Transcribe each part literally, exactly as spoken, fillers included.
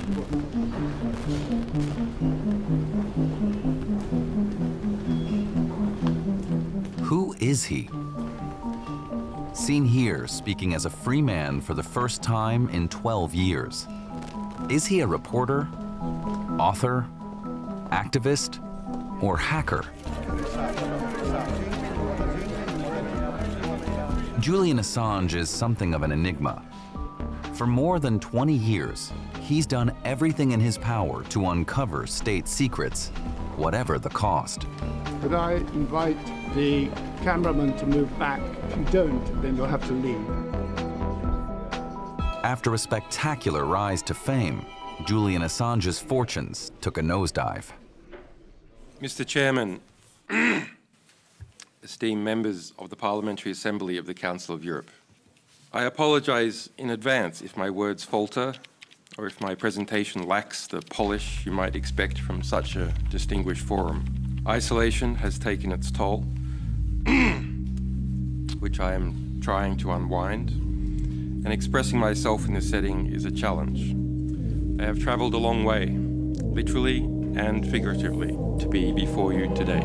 Who is he? Seen here speaking as a free man for the first time in twelve years. Is he a reporter, author, activist, or hacker? Julian Assange is something of an enigma. For more than twenty years, he's done everything in his power to uncover state secrets, whatever the cost. Could I invite the cameraman to move back? If you don't, then you'll have to leave. After a spectacular rise to fame, Julian Assange's fortunes took a nosedive. Mister Chairman, esteemed members of the Parliamentary Assembly of the Council of Europe, I apologize in advance if my words falter or if my presentation lacks the polish you might expect from such a distinguished forum. Isolation has taken its toll, which I am trying to unwind, and expressing myself in this setting is a challenge. I have traveled a long way, literally and figuratively, to be before you today.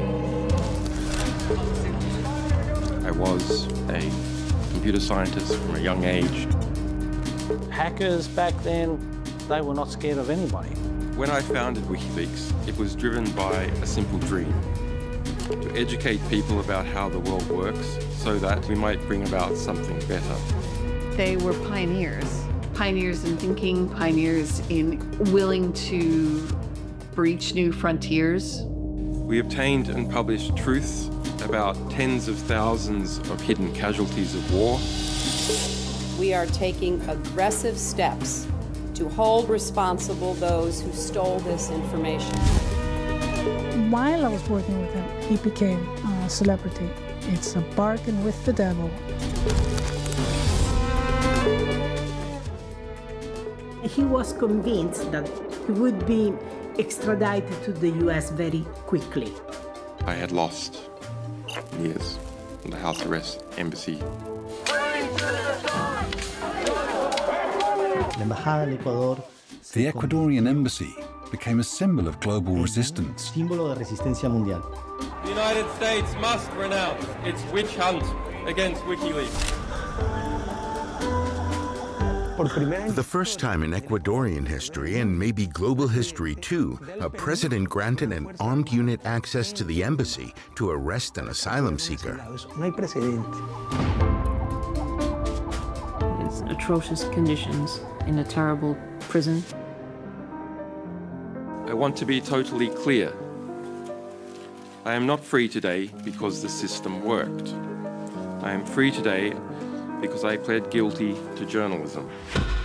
I was a computer scientist from a young age. Hackers back then, they were not scared of anybody. When I founded WikiLeaks, it was driven by a simple dream: to educate people about how the world works so that we might bring about something better. They were pioneers. Pioneers in thinking, pioneers in willing to breach new frontiers. We obtained and published truth about tens of thousands of hidden casualties of war. We are taking aggressive steps to hold responsible those who stole this information. While I was working with him, he became a celebrity. It's a bargain with the devil. He was convinced that he would be extradited to the U S very quickly. I had lost years in the house arrest embassy. The Ecuadorian embassy became a symbol of global resistance. The United States must renounce its witch hunt against WikiLeaks. For the first time in Ecuadorian history, and maybe global history too, a president granted an armed unit access to the embassy to arrest an asylum seeker. It's atrocious conditions in a terrible prison. I want to be totally clear. I am not free today because the system worked. I am free today because I pled guilty to journalism.